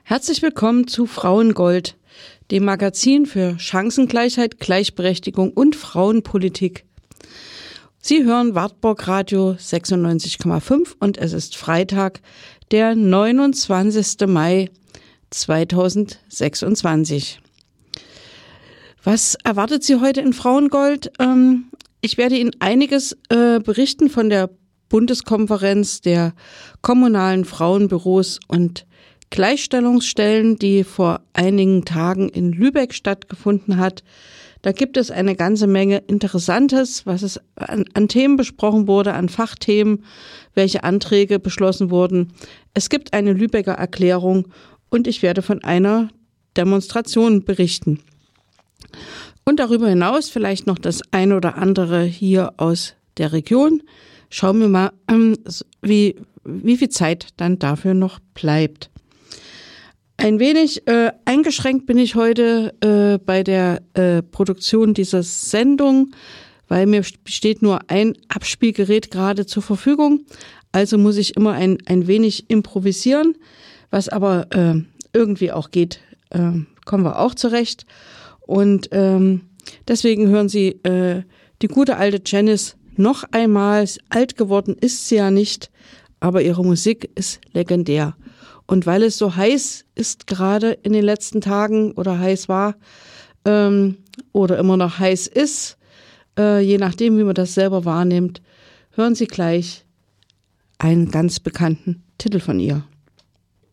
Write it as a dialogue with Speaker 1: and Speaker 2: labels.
Speaker 1: Herzlich willkommen zu Frauengold, dem Magazin für Chancengleichheit, Gleichberechtigung und Frauenpolitik. Sie hören Wartburg Radio 96,5 und es ist Freitag, der 29. Mai 2026. Was erwartet Sie heute in Frauengold? Ich werde Ihnen einiges berichten von der Bundeskonferenz der kommunalen Frauenbüros und Gleichstellungsstellen, die vor einigen Tagen in Lübeck stattgefunden hat. Da gibt es eine ganze Menge Interessantes, was es an Themen besprochen wurde, an Fachthemen, welche Anträge beschlossen wurden. Es gibt eine Lübecker Erklärung und ich werde von einer Demonstration berichten. Und darüber hinaus vielleicht noch das eine oder andere hier aus der Region. Schauen wir mal, wie viel Zeit dann dafür noch bleibt. Ein wenig eingeschränkt bin ich heute bei der Produktion dieser Sendung, weil mir steht nur ein Abspielgerät gerade zur Verfügung. Also muss ich immer ein wenig improvisieren, was aber irgendwie auch geht, kommen wir auch zurecht. Und deswegen hören Sie die gute alte Janis noch einmal. Alt geworden ist sie ja nicht, aber ihre Musik ist legendär. Und weil es so heiß ist gerade in den letzten Tagen oder heiß war oder immer noch heiß ist, je nachdem, wie man das selber wahrnimmt, hören Sie gleich einen ganz bekannten Titel von ihr.